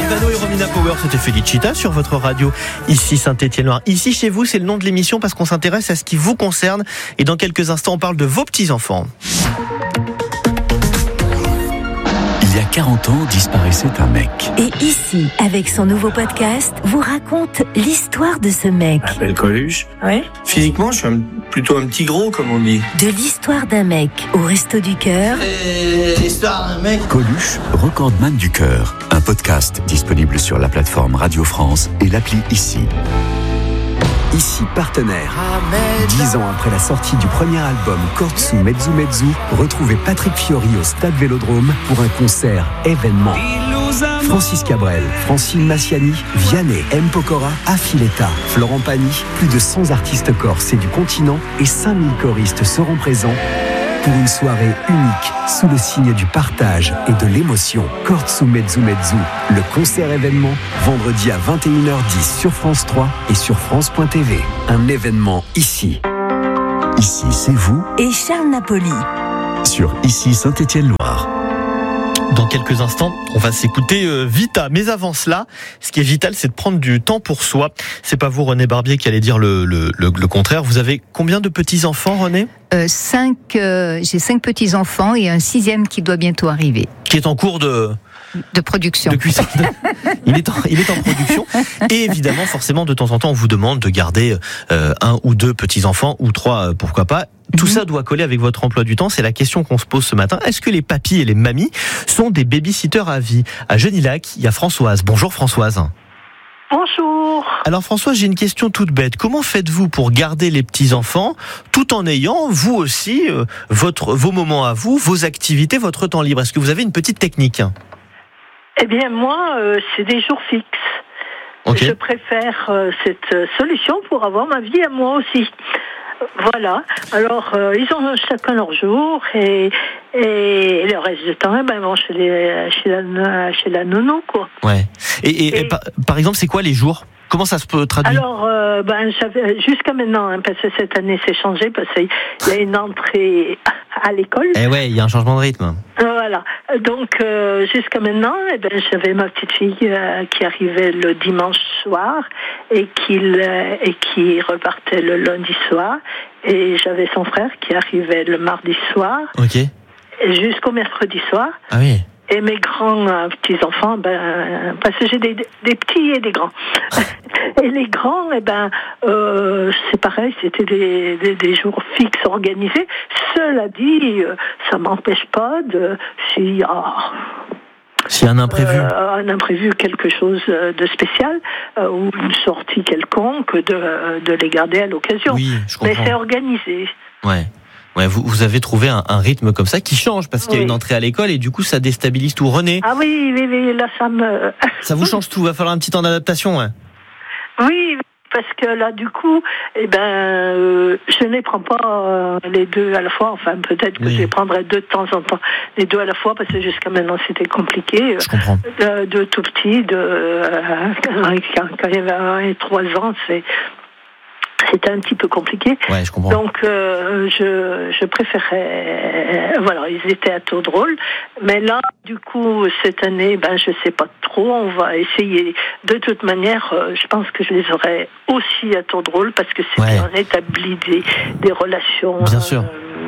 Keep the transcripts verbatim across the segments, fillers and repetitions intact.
Albano et Romina Power, c'était Felicita sur votre radio, ici Saint-Étienne-Loire. Ici chez vous, c'est le nom de l'émission parce qu'on s'intéresse à ce qui vous concerne. Et dans quelques instants, on parle de vos petits-enfants. Il y a quarante ans, disparaissait un mec. Et ici, avec son nouveau podcast, vous raconte l'histoire de ce mec. Je m'appelle Coluche. Ouais. Physiquement, je suis un, plutôt un petit gros, comme on dit. De l'histoire d'un mec au Resto du Cœur. Et l'histoire d'un mec. Coluche, recordman du cœur. Un podcast disponible sur la plateforme Radio France et l'appli Ici. Ici partenaire. Dix ans après la sortie du premier album Kortsu Mezzu Mezzu, retrouvez Patrick Fiori au Stade Vélodrome pour un concert événement. Francis Cabrel, Francine Massiani, Vianney, M. Pokora, Affiletta, Florent Pagny, plus de cent artistes corses et du continent et cinq mille choristes seront présents pour une soirée unique sous le signe du partage et de l'émotion. Kortsu Mezzu Mezzu, le concert événement, vendredi à vingt et une heures dix sur France trois et sur France point T V. Un événement ici. Ici, c'est vous. Et Charles Napoli. Sur Ici Saint-Étienne-Loire. Dans quelques instants, on va s'écouter euh, Vita. Mais avant cela, ce qui est vital, c'est de prendre du temps pour soi. C'est pas vous, René Barbier, qui allez dire le, le, le, le contraire. Vous avez combien de petits-enfants, René ? euh, cinq, euh, J'ai cinq petits-enfants et un sixième qui doit bientôt arriver. Qui est en cours de... De production. De cuisson. il, est en, il est en production. Et évidemment, forcément, de temps en temps, on vous demande de garder euh, un ou deux petits-enfants, ou trois, euh, pourquoi pas. Tout mmh. ça doit coller avec votre emploi du temps. C'est la question qu'on se pose ce matin. Est-ce que les papis et les mamies sont des baby-sitters à vie ? À Genilac, il y a Françoise. Bonjour Françoise. Bonjour. Alors Françoise, j'ai une question toute bête. Comment faites-vous pour garder les petits-enfants tout en ayant, vous aussi, euh, votre, vos moments à vous, vos activités, votre temps libre ? Est-ce que vous avez une petite technique ? Eh bien, moi, euh, c'est des jours fixes. Okay. Je préfère euh, cette solution pour avoir ma vie à moi aussi. Voilà. Alors, euh, ils ont chacun leur jour et, et le reste du temps, eh ben, ils vont chez, les, chez, la, chez la nounou, quoi. Ouais. Et, et, et, et par, par exemple, c'est quoi les jours ? Comment ça se peut traduire ? Alors, euh, ben, j'avais, jusqu'à maintenant, hein, parce que cette année c'est changé, parce qu'il y a une entrée à l'école. Eh ouais, il y a un changement de rythme. Voilà. Donc, euh, jusqu'à maintenant, eh ben, j'avais ma petite fille euh, qui arrivait le dimanche soir et qui, euh, et qui repartait le lundi soir. Et j'avais son frère qui arrivait le mardi soir. Ok. Et jusqu'au mercredi soir. Ah oui. Et mes grands euh, petits-enfants, ben, parce que j'ai des, des petits et des grands. Et les grands, eh ben, euh, c'est pareil, c'était des, des, des jours fixes organisés. Cela dit, euh, ça m'empêche pas de... S'il y a... S'il y a un imprévu. Euh, un imprévu, quelque chose de spécial, euh, ou une sortie quelconque, de, de les garder à l'occasion. Oui, je comprends. Mais c'est organisé. Ouais. Ouais, vous, vous avez trouvé un, un rythme comme ça qui change parce qu'il oui. y a une entrée à l'école et du coup ça déstabilise tout. René ? Ah oui, oui, oui, là ça me... Ça vous change tout, il va falloir un petit temps d'adaptation. Ouais. Oui, parce que là du coup, eh ben, euh, je ne les prends pas euh, les deux à la fois, enfin peut-être que oui. je les prendrai deux de temps en temps, les deux à la fois parce que jusqu'à maintenant c'était compliqué. Je comprends. De, de tout petit, de, euh, quand, quand il y avait un et trois ans, c'est... C'était un petit peu compliqué. Ouais, je comprends. Donc, euh, je, je préférais... Euh, voilà, ils étaient à tour de rôle. Mais là, du coup, cette année, ben, je sais pas trop. On va essayer. De toute manière, euh, je pense que je les aurai aussi à tour de rôle parce que c'est ouais. on établit des, des relations... Bien euh, sûr.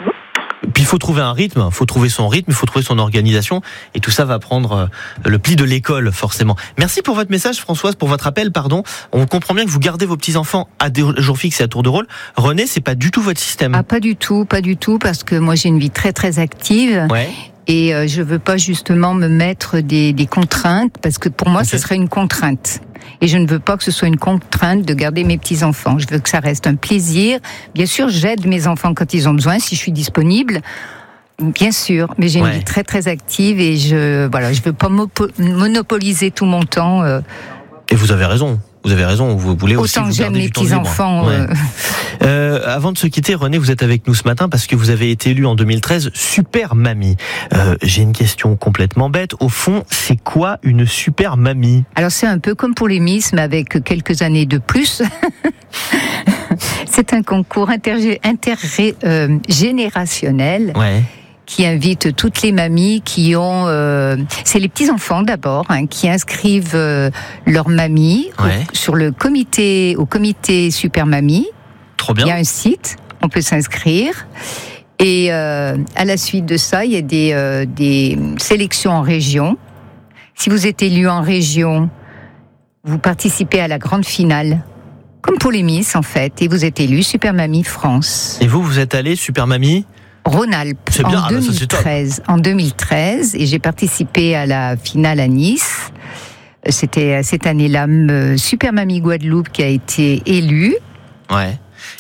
Puis il faut trouver un rythme, il faut trouver son rythme, il faut trouver son organisation, et tout ça va prendre le pli de l'école, forcément. Merci pour votre message, Françoise, pour votre appel, pardon. On comprend bien que vous gardez vos petits-enfants à des jours fixes et à tour de rôle. René, c'est pas du tout votre système. Ah, pas du tout, pas du tout, parce que moi j'ai une vie très très active. Ouais. Et euh, je veux pas justement me mettre des, des contraintes, parce que pour moi, okay. ce serait une contrainte. Et je ne veux pas que ce soit une contrainte de garder mes petits-enfants. Je veux que ça reste un plaisir. Bien sûr, j'aide mes enfants quand ils ont besoin, si je suis disponible. Bien sûr, mais j'ai une ouais. vie très très active et je voilà, je veux pas monopoliser tout mon temps. Euh... Et vous avez raison. Vous avez raison, vous voulez aussi Autant vous j'aime garder les du temps petits-enfants. Ouais. Euh... Euh, avant de se quitter, René, vous êtes avec nous ce matin parce que vous avez été élue en deux mille treize super mamie. Euh, j'ai une question complètement bête. Au fond, c'est quoi une super mamie ? Alors c'est un peu comme pour les Miss, mais avec quelques années de plus. C'est un concours intergé- intergé- euh, générationnel. Ouais. qui invite toutes les mamies qui ont... Euh, c'est les petits-enfants d'abord, hein, qui inscrivent euh, leur mamie ouais. au, sur le comité, au comité Super Mamie. Trop bien. Il y a un site, on peut s'inscrire. Et euh, à la suite de ça, il y a des, euh, des sélections en région. Si vous êtes élu en région, vous participez à la grande finale. Comme pour les Miss, en fait. Et vous êtes élu Super Mamie France. Et vous, vous êtes allé Super Mamie Rhône-Alpes C'est bien, en, ah bah ça, deux mille treize, c'est top. en deux mille treize, et j'ai participé à la finale à Nice. C'était cette année-là Super Mamie Guadeloupe qui a été élue. Ouais.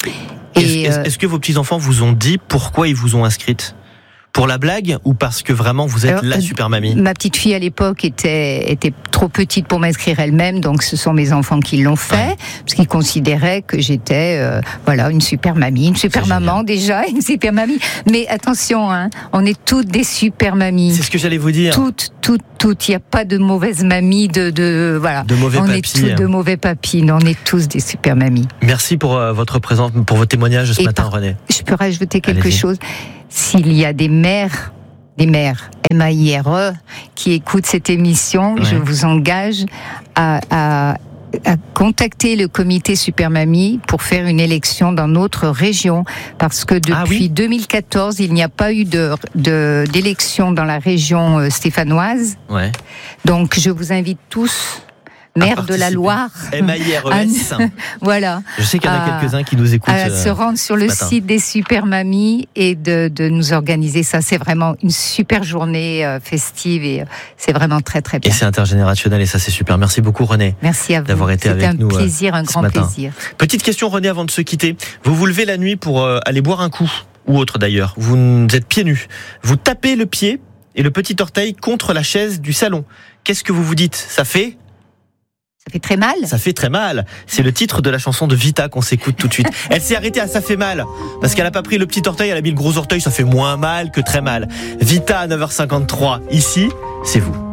Et est-ce, euh, est-ce que vos petits-enfants vous ont dit pourquoi ils vous ont inscrite ? Pour la blague ou parce que vraiment vous êtes Alors, la Super Mamie ? Ma petite fille à l'époque était, était trop petite pour m'inscrire elle-même, donc ce sont mes enfants qui l'ont fait, ouais. parce qu'ils considéraient que j'étais euh, voilà, une super mamie, une super C'est maman génial. déjà, une super mamie. Mais attention, hein, on est toutes des super mamies. C'est ce que j'allais vous dire. Toutes, toutes, toutes. Il n'y a pas de mauvaise mamie, de, de voilà. De mauvais on papis. est tous de mauvais papis, on est tous des super mamies. Merci pour euh, votre présence, pour votre témoignage ce Et matin, par- René. Je peux rajouter quelque Allez-y. chose. S'il y a des mères, des mères, M A I R E, qui écoutent cette émission, Ouais. je vous engage à, à, à contacter le comité Super Mamie pour faire une élection dans notre région. Parce que depuis Ah oui deux mille quatorze, il n'y a pas eu de, de, d'élection dans la région euh, stéphanoise. Ouais. Donc je vous invite tous, maire de la participer. Loire, M A I R E S. voilà, Je sais qu'il y en a Ah, quelques-uns qui nous écoutent. à euh, se rendre sur le matin. site des Super Mamies et de, de nous organiser ça. C'est vraiment une super journée euh, festive et euh, c'est vraiment très très Et bien. c'est intergénérationnel et ça c'est super. Merci beaucoup René. Merci à vous. d'avoir été C'était avec un nous, euh, plaisir, un ce grand matin. plaisir. Petite question René avant de se quitter. Vous vous levez la nuit pour euh, aller boire un coup ou autre d'ailleurs. Vous êtes pieds nus. Vous tapez le pied et le petit orteil contre la chaise du salon. Qu'est-ce que vous vous dites ? Ça fait Ça fait très mal. Ça fait très mal. C'est le titre de la chanson de Vita qu'on s'écoute tout de suite. Elle s'est arrêtée à ça fait mal. Parce qu'elle a pas pris le petit orteil, elle a mis le gros orteil, ça fait moins mal que très mal. Vita à neuf heures cinquante-trois. Ici, c'est vous.